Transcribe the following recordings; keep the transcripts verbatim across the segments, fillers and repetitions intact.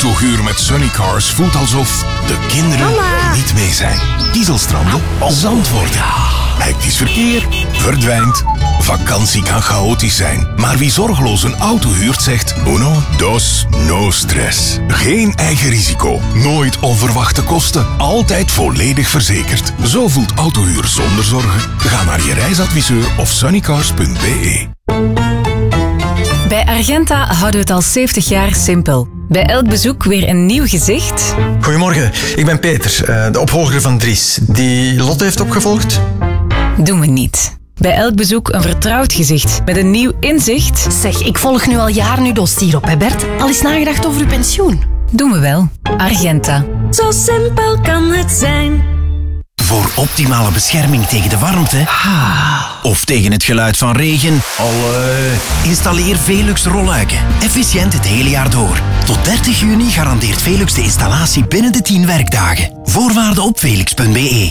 Autohuur met Sunny Cars voelt alsof de kinderen Mama. niet mee zijn. Kiezelstranden, Zandvoort. Hectisch verkeer verdwijnt. Vakantie kan chaotisch zijn. Maar wie zorgeloos een auto huurt zegt uno, dos, no stress. Geen eigen risico. Nooit onverwachte kosten. Altijd volledig verzekerd. Zo voelt autohuur zonder zorgen. Ga naar je reisadviseur of sunnycars punt b e. Bij Argenta houden we het al zeventig jaar simpel. Bij elk bezoek weer een nieuw gezicht. Goedemorgen, ik ben Peter, de opvolger van Dries. Die Lotte heeft opgevolgd? Doen we niet. Bij elk bezoek een vertrouwd gezicht met een nieuw inzicht. Zeg, ik volg nu al jaren uw dossier op, hè Bert? Al eens nagedacht over uw pensioen? Doen we wel. Argenta. Zo simpel kan het zijn. Voor optimale bescherming tegen de warmte of tegen het geluid van regen, allee. Installeer Velux rolluiken. Efficiënt het hele jaar door. Tot dertig juni garandeert Velux de installatie binnen de tien werkdagen. Voorwaarden op velux punt b e.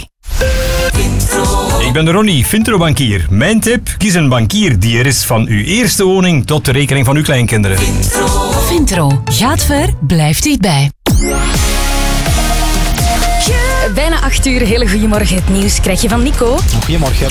Ik ben Ronnie, Vintro-bankier. Mijn tip, kies een bankier die er is van uw eerste woning tot de rekening van uw kleinkinderen. Vintro. Gaat ver, blijft dichtbij. Bijna acht uur, hele goedemorgen. Het nieuws krijg je van Nico. Goedemorgen.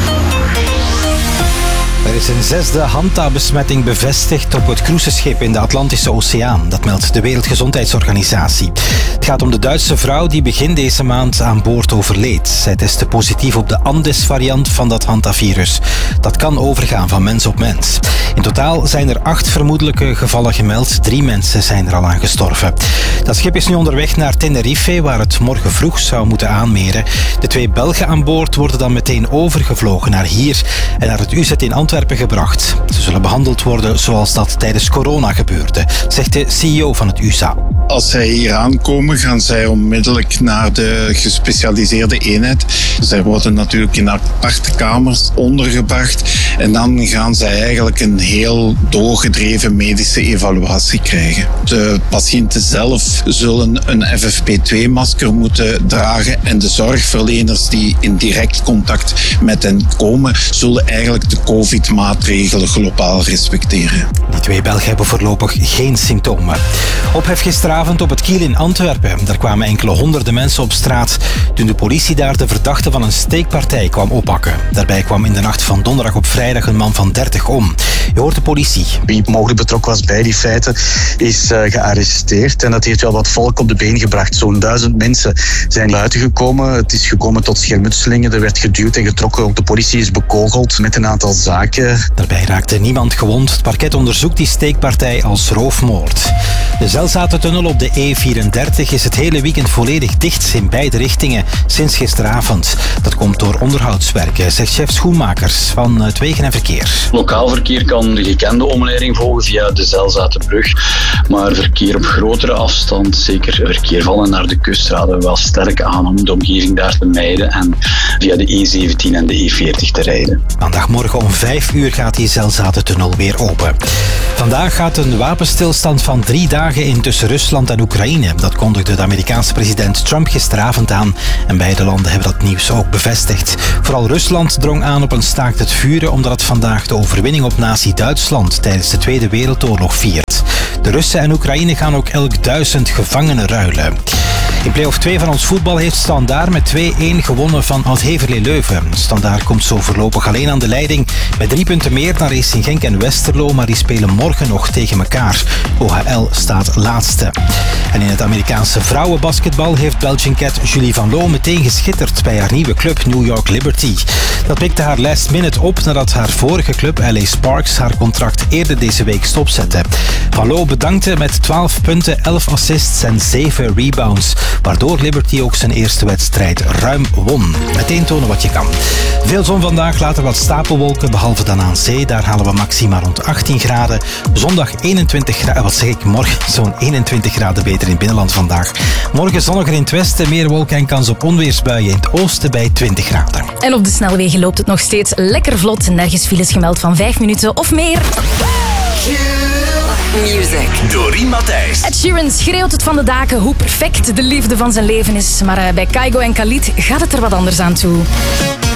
Er is een zesde Hanta-besmetting bevestigd op het cruiseschip in de Atlantische Oceaan. Dat meldt de Wereldgezondheidsorganisatie. Het gaat om de Duitse vrouw die begin deze maand aan boord overleed. Zij testte positief op de Andes-variant van dat Hanta-virus. Dat kan overgaan van mens op mens. In totaal zijn er acht vermoedelijke gevallen gemeld. Drie mensen zijn er al aan gestorven. Dat schip is nu onderweg naar Tenerife, waar het morgen vroeg zou moeten aanmeren. De twee Belgen aan boord worden dan meteen overgevlogen naar hier en naar het U Z in Antwerpen gebracht. Ze zullen behandeld worden zoals dat tijdens corona gebeurde, zegt de C E O van het U S A. Als zij hier aankomen, gaan zij onmiddellijk naar de gespecialiseerde eenheid. Zij worden natuurlijk in aparte kamers ondergebracht en dan gaan zij eigenlijk een heel doorgedreven medische evaluatie krijgen. De patiënten zelf zullen een F F P twee masker moeten dragen en de zorgverleners die in direct contact met hen komen, zullen eigenlijk de COVID-maatregelen globaal respecteren. Die twee Belgen hebben voorlopig geen symptomen. Ophef gisteravond op het Kiel in Antwerpen. Daar kwamen enkele honderden mensen op straat toen de politie daar de verdachte van een steekpartij kwam oppakken. Daarbij kwam in de nacht van donderdag op vrijdag een man van dertig om. Je hoort de politie. Wie mogelijk betrokken was bij die feiten is uh, gearresteerd en dat heeft wel wat volk op de been gebracht. Zo'n duizend mensen zijn buiten gekomen. Het is gekomen tot schermutselingen. Er werd geduwd en getrokken. Ook de politie is bekogeld met een aantal zaken. Daarbij raakte niemand gewond. Het parket onderzoekt die steekpartij als roofmoord. De Zelzatentunnel op de E vierendertig is het hele weekend volledig dicht in beide richtingen sinds gisteravond. Dat komt door onderhoudswerken, zegt chef Schoenmakers van het Wegen en Verkeer. Lokaal verkeer kan de gekende omleiding volgen via de Zelzatenbrug, maar verkeer op grotere afstand, zeker verkeer van en naar de kust, raden we wel sterk aan om de omgeving daar te mijden en via de E zeventien en de E veertig te rijden. Maandagmorgen om vijf uur gaat die Zelzatentunnel weer open. Vandaag gaat een wapenstilstand van drie dagen in tussen Rusland en Oekraïne. Dat kondigde de Amerikaanse president Trump gisteravond aan. En beide landen hebben dat nieuws ook bevestigd. Vooral Rusland drong aan op een staakt het vuren omdat het vandaag de overwinning op Nazi-Duitsland tijdens de Tweede Wereldoorlog viert. De Russen en Oekraïne gaan ook elk duizend gevangenen ruilen. In play-off twee van ons voetbal heeft Standaard met twee-een gewonnen van Oud-Heverlee Leuven. Standaard komt zo voorlopig alleen aan de leiding. Met drie punten meer dan Racing Genk en Westerlo, maar die spelen morgen nog tegen elkaar. O H L staat laatste. En in het Amerikaanse vrouwenbasketbal heeft Belgian Cat Julie Van Loo meteen geschitterd bij haar nieuwe club New York Liberty. Dat pikte haar last minute op nadat haar vorige club L A Sparks haar contract eerder deze week stopzette. Van Loo bedankte met twaalf punten, elf assists en zeven rebounds, waardoor Liberty ook zijn eerste wedstrijd ruim won. Meteen tonen wat je kan. Veel zon vandaag, later wat stapelwolken, behalve dan aan zee. Daar halen we maxima rond achttien graden. Zondag eenentwintig graden, wat zeg ik, morgen zo'n eenentwintig graden beter in het binnenland vandaag. Morgen zonniger in het westen, meer wolken en kans op onweersbuien in het oosten bij twintig graden. En op de snelwegen loopt het nog steeds lekker vlot. Nergens files gemeld van vijf minuten of meer. Music. Doreen Matthijs. Ed Sheeran schreeuwt het van de daken hoe perfect de liefde van zijn leven is. Maar uh, bij Kygo en Khalid gaat het er wat anders aan toe.